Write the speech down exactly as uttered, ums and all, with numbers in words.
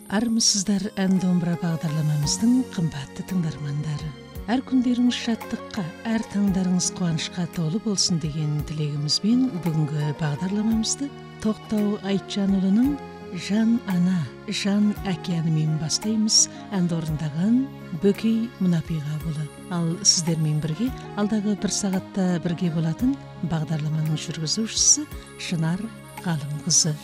армысыздар ән домбыра бағдарламамыздың қымбатты тыңдармандары. Әр күндеріңіз шаттыққа, әр таңдарыңыз қуанышқа толы болсын деген тілегімізбен бүгінгі бағдарламамызды Тоқтау Айтжанұлының Жан ана, жан әке әнімен бастаймыз. Әнді орындаған Бөкей Мұнапиғабылы. Ал сіздермен бірге алдағы бір сағатта бірге болатын бағдарламаның жүргізушісі Шынар Ғалымқызы.